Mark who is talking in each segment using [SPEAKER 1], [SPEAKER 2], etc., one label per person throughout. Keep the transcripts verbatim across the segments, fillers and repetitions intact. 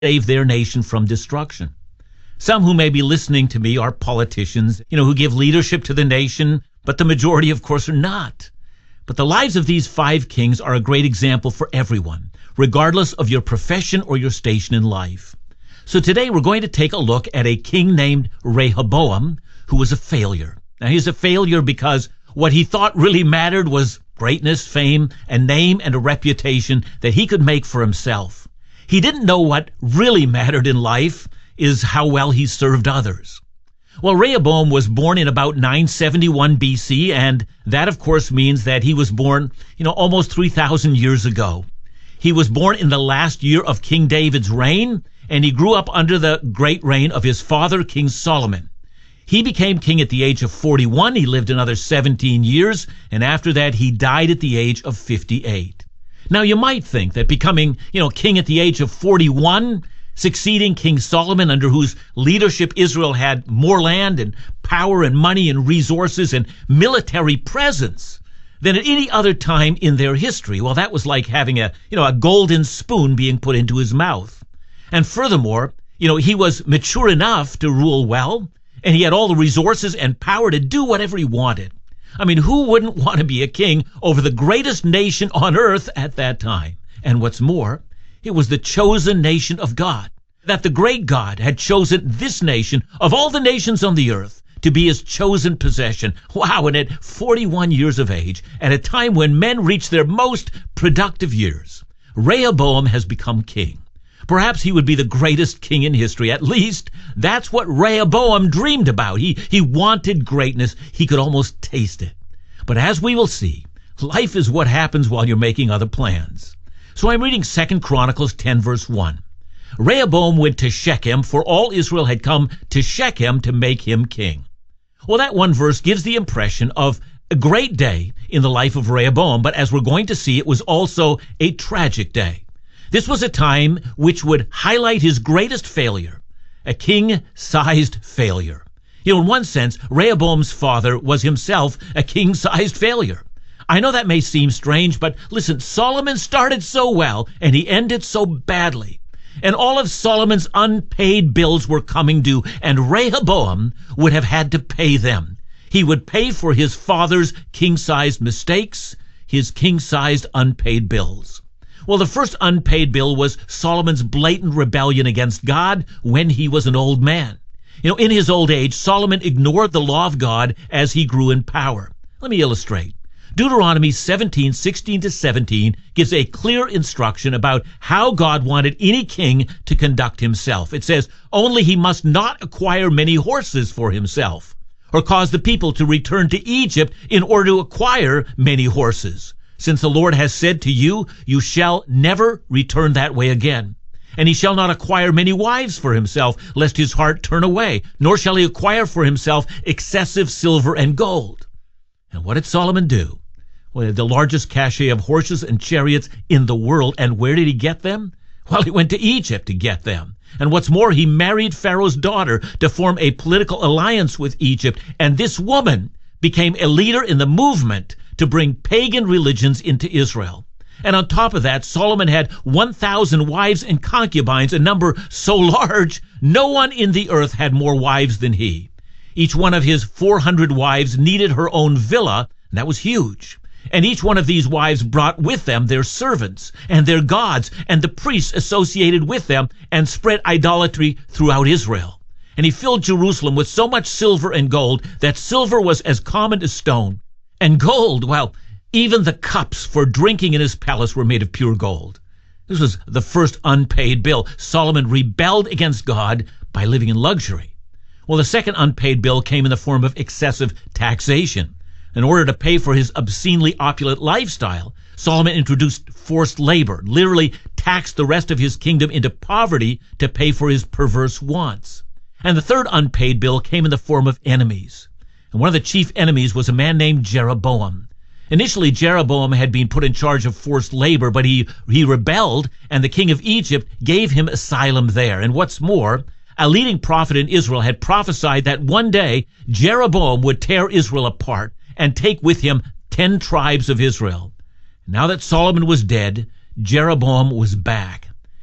[SPEAKER 1] save their nation from destruction. Some who may be listening to me are politicians, you know, who give leadership to the nation, but the majority, of course, are not. But the lives of these five kings are a great example for everyone, regardless of your profession or your station in life. So today we're going to take a look at a king named Rehoboam, who was a failure. Now, he's a failure because what he thought really mattered was greatness, fame, a name, and a reputation that he could make for himself. He didn't know what really mattered in life is how well he served others. Well, Rehoboam was born in about nine seventy-one B C, and that, of course, means that he was born, you know, almost three thousand years ago. He was born in the last year of King David's reign, and he grew up under the great reign of his father, King Solomon. He became king at the age of forty-one. He lived another seventeen years, and after that, he died at the age of fifty-eight. Now, you might think that becoming, you know, king at the age of forty-one, succeeding King Solomon, under whose leadership Israel had more land and power and money and resources and military presence than at any other time in their history. Well, that was like having a, you know, a golden spoon being put into his mouth. And furthermore, you know, he was mature enough to rule well, and he had all the resources and power to do whatever he wanted. I mean, who wouldn't want to be a king over the greatest nation on earth at that time? And what's more, it was the chosen nation of God, that the great God had chosen this nation of all the nations on the earth to be his chosen possession. Wow, and at forty-one years of age, at a time when men reach their most productive years, Rehoboam has become king. Perhaps he would be the greatest king in history. At least that's what Rehoboam dreamed about. He, he wanted greatness. He could almost taste it. But as we will see, life is what happens while you're making other plans. So I'm reading Second Chronicles ten, verse one. Rehoboam went to Shechem, for all Israel had come to Shechem to make him king. Well, that one verse gives the impression of a great day in the life of Rehoboam, but as we're going to see, it was also a tragic day. This was a time which would highlight his greatest failure, a king-sized failure. You know, in one sense, Rehoboam's father was himself a king-sized failure. I know that may seem strange, but listen, Solomon started so well, and he ended so badly. And all of Solomon's unpaid bills were coming due, and Rehoboam would have had to pay them. He would pay for his father's king-sized mistakes, his king-sized unpaid bills. Well, the first unpaid bill was Solomon's blatant rebellion against God when he was an old man. You know, in his old age, Solomon ignored the law of God as he grew in power. Let me illustrate. Deuteronomy seventeen, sixteen to seventeen gives a clear instruction about how God wanted any king to conduct himself. It says, only he must not acquire many horses for himself, or cause the people to return to Egypt in order to acquire many horses. Since the Lord has said to you, you shall never return that way again. And he shall not acquire many wives for himself, lest his heart turn away, nor shall he acquire for himself excessive silver and gold. And what did Solomon do? Well, he had the largest cache of horses and chariots in the world. And where did he get them? Well, he went to Egypt to get them. And what's more, he married Pharaoh's daughter to form a political alliance with Egypt. And this woman became a leader in the movement to bring pagan religions into Israel. And on top of that, Solomon had one thousand wives and concubines, a number so large, no one in the earth had more wives than he. Each one of his four hundred wives needed her own villa, and that was huge. And each one of these wives brought with them their servants and their gods and the priests associated with them, and spread idolatry throughout Israel. And he filled Jerusalem with so much silver and gold that silver was as common as stone. And gold, well, even the cups for drinking in his palace were made of pure gold. This was the first unpaid bill. Solomon rebelled against God by living in luxury. Well, the second unpaid bill came in the form of excessive taxation. In order to pay for his obscenely opulent lifestyle, Solomon introduced forced labor, literally taxed the rest of his kingdom into poverty to pay for his perverse wants. And the third unpaid bill came in the form of enemies. And one of the chief enemies was a man named Jeroboam. Initially, Jeroboam had been put in charge of forced labor, but he, he rebelled, and the king of Egypt gave him asylum there. And what's more, a leading prophet in Israel had prophesied that one day Jeroboam would tear Israel apart and take with him ten tribes of Israel. Now that Solomon was dead, Jeroboam was back.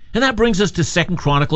[SPEAKER 1] And that brings us to Second Chronicles